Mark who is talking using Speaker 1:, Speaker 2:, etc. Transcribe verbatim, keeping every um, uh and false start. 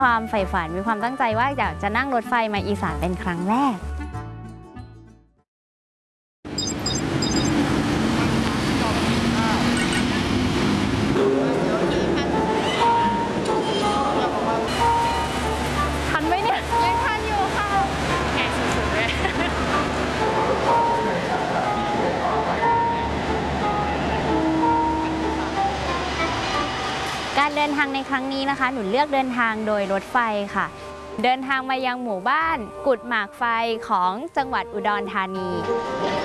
Speaker 1: ความใฝ่ฝันมีความตั้งใจว่าอยากจะนั่งรถไฟมาอีสานเป็นครั้งแรกทันไหมเนี่ยยังทันอยู่ค่ะแก่สุดๆเลยการเดินทางในครั้งนี้นะคะหนูเลือกเดินทางโดยรถไฟค่ะเดินทางมายังหมู่บ้านกุดหมากไฟของจังหวัดอุดรธานี